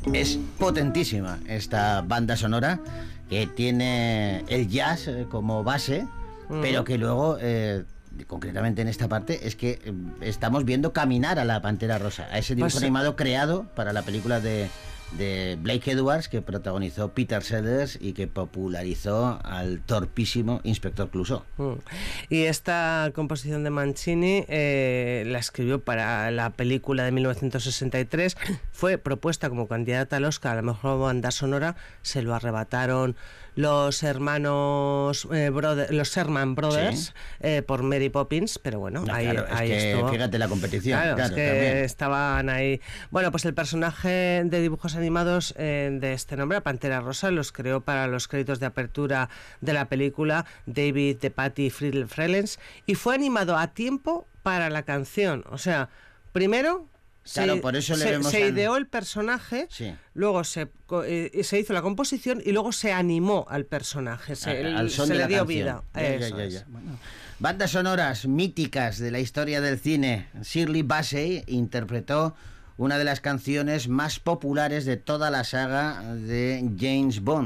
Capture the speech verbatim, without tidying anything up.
Es potentísima esta banda sonora, que tiene el jazz como base, uh-huh. pero que luego, eh, concretamente en esta parte, es que eh, estamos viendo caminar a la Pantera Rosa, a ese dibujo pues, animado creado para la película de, de Blake Edwards, que protagonizó Peter Sellers y que popularizó al torpísimo Inspector Clouseau. Uh-huh. Y esta composición de Mancini eh, la escribió para la película de mil novecientos sesenta y tres, fue propuesta como candidata al Oscar a la mejor banda sonora, se lo arrebataron los hermanos eh, brother, los Sherman Brothers, sí. eh, por Mary Poppins, pero bueno, no, ahí, claro, ahí es que, estuvo. Fíjate la competición. Claro, claro es que también. estaban ahí. Bueno, pues el personaje de dibujos animados eh, de este nombre, la Pantera Rosa, los creó para los créditos de apertura de la película David DePatie y Friedel Frelens, y fue animado a tiempo para la canción. O sea, primero Claro, se, por eso le se, vemos se al... ideó el personaje, sí. luego se, eh, se hizo la composición y luego se animó al personaje, se, al, al son se de le la dio canción. vida. Ya, ya, ya, ya. Bueno. Bandas sonoras míticas de la historia del cine. Shirley Bassey interpretó una de las canciones más populares de toda la saga de James Bond.